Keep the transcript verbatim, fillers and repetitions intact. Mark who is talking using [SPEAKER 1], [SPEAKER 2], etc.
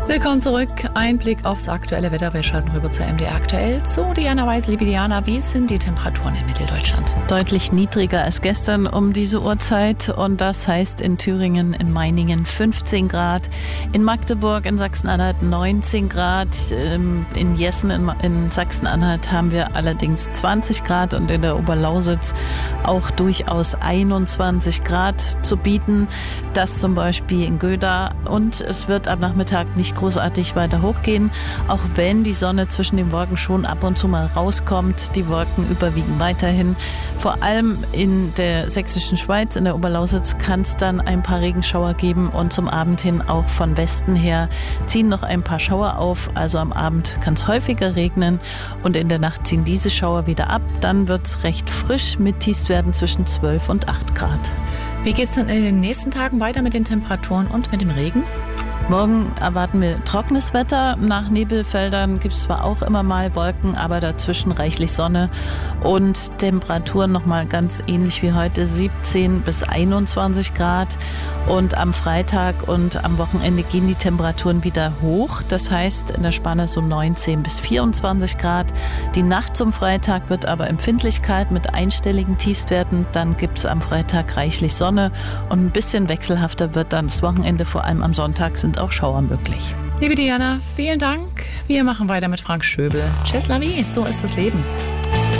[SPEAKER 1] Willkommen zurück. Ein Blick aufs aktuelle Wetter. Wir schalten rüber zur M D R aktuell zu Diana Weiß. Liebe Diana, wie sind die Temperaturen in Mitteldeutschland?
[SPEAKER 2] Deutlich niedriger als gestern um diese Uhrzeit. Und das heißt in Thüringen, in Meiningen fünfzehn Grad, in Magdeburg, in Sachsen-Anhalt neunzehn Grad, in Jessen, in Sachsen-Anhalt haben wir allerdings zwanzig Grad und in der Oberlausitz auch durchaus einundzwanzig Grad zu bieten. Das zum Beispiel in Göda. Und es wird am Nachmittag nicht großartig weiter hochgehen, auch wenn die Sonne zwischen den Wolken schon ab und zu mal rauskommt. Die Wolken überwiegen weiterhin. Vor allem in der sächsischen Schweiz, in der Oberlausitz, kann es dann ein paar Regenschauer geben und zum Abend hin auch von Westen her ziehen noch ein paar Schauer auf. Also am Abend kann es häufiger regnen und in der Nacht ziehen diese Schauer wieder ab. Dann wird es recht frisch mit Tiefstwerten zwischen zwölf und acht Grad.
[SPEAKER 1] Wie geht es dann in den nächsten Tagen weiter mit den Temperaturen und mit dem Regen?
[SPEAKER 2] Morgen erwarten wir trockenes Wetter. Nach Nebelfeldern gibt es zwar auch immer mal Wolken, aber dazwischen reichlich Sonne und Temperaturen nochmal ganz ähnlich wie heute, siebzehn bis einundzwanzig Grad. Und am Freitag und am Wochenende gehen die Temperaturen wieder hoch. Das heißt in der Spanne so neunzehn bis vierundzwanzig Grad. Die Nacht zum Freitag wird aber empfindlich kalt mit einstelligen Tiefstwerten. Dann gibt es am Freitag reichlich Sonne und ein bisschen wechselhafter wird dann das Wochenende. Vor allem am Sonntag sind auch Schauer möglich.
[SPEAKER 1] Liebe Diana, vielen Dank. Wir machen weiter mit Frank Schöbel. Tschüss, la vie, so ist das Leben.